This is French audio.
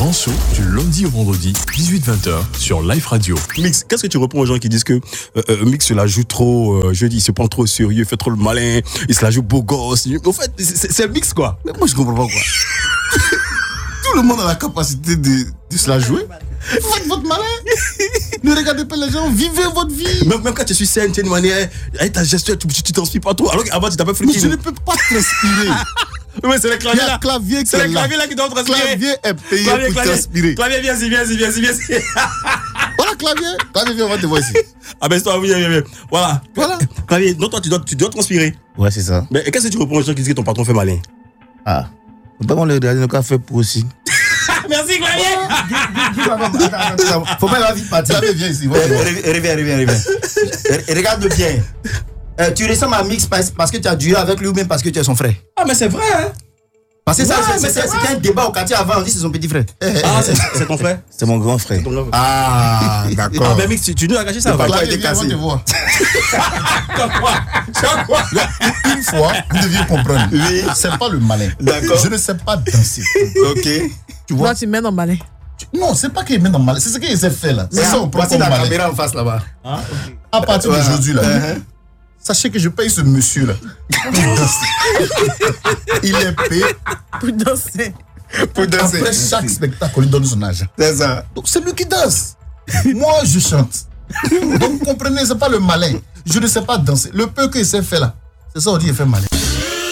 Show du lundi au vendredi, 18-20h sur Live Radio. Mix, qu'est-ce que tu réponds aux gens qui disent que Mix se la joue trop, je dis, il se prend trop au sérieux, il fait trop le malin, il se la joue beau gosse. En fait, c'est le Mix, quoi. Mais moi, je comprends pas, quoi. Tout le monde a la capacité de se la jouer. Faites votre malin. Ne regardez pas les gens, vivez votre vie. Même quand tu suis scène, tu as une manière, avec ta gestion, tu transpires pas trop. Alors qu'avant, tu t'appelles Flicky. Mais je ne peux pas transpirer. Oui, c'est le clavier là. C'est le clavier là qui doit transpirer. Le clavier est payé pour transpirer. Clavier, viens-y. Voilà, clavier, viens, on va te voir ici. Ah ben, toi, viens. Voilà. Clavier, non, toi, tu dois transpirer. Ouais, c'est ça. Mais qu'est-ce que tu réponds aux gens qui disent que ton patron fait malin? Ah. Faut pas le regarder le café pour aussi. Merci, clavier. Faut pas la vite partir. Viens ici. Reviens. Regarde bien. Tu ressembles à Mix parce que tu as duré avec lui ou même parce que tu es son frère? Ah, mais c'est vrai, hein? Parce que ça, c'était un débat au quartier avant, on dit c'est son petit frère. Ah, c'est ton frère? C'est mon grand frère. Ah, d'accord. Ah, mais Mix, tu nous as caché ça? Là, il est cassé. Une fois, vous deviez comprendre. Oui. C'est pas le malin. D'accord. Je ne sais pas danser. Ok. Tu vois, tu mets dans le malin. Non, c'est pas qu'il met dans le malin, c'est ce qu'il s'est fait là. C'est ça, on prend comme malin. La caméra en face là-bas. À partir d'aujourd'hui là. Sachez que je paye ce monsieur là pour danser. Il est payé pour danser. Après chaque spectacle, on lui donne son argent. C'est ça. Donc c'est lui qui danse. Moi je chante. Donc vous comprenez, c'est pas le malin. Je ne sais pas danser. Le peu qu'il s'est fait là, c'est ça on dit il fait malin.